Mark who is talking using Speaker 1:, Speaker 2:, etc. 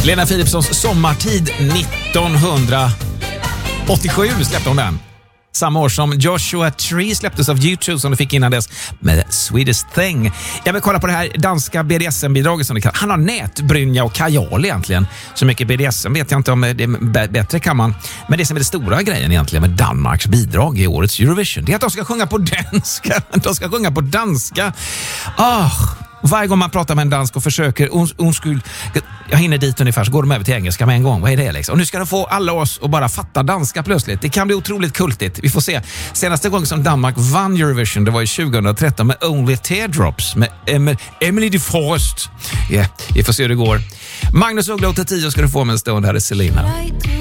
Speaker 1: Lena Philipssons Sommartid 1987 släppte hon den. Samma år som Joshua Tree släpptes av YouTube som du fick innan dess med Swedish Thing. Jag vill kolla på det här danska BDSM-bidraget som det kallas. Han har nätbrynja och kajal egentligen. Så mycket BDSM vet jag inte om det är bättre kan man. Men det som är det stora grejen egentligen med Danmarks bidrag i årets Eurovision, det är att de ska sjunga på danska. De ska sjunga på danska. Varje gång man pratar med en dansk och försöker jag hinner dit ungefär så går de över till engelska med en gång. Vad är det liksom? Och nu ska de få alla oss att bara fatta danska plötsligt. Det kan bli otroligt kultigt. Vi får se. Senaste gången som Danmark vann Eurovision, det var i 2013 med Only Teardrops med Emily de Forest. Vi får se hur det går. Magnus Uggla och 10 ska du få med en stund. Här är Selena.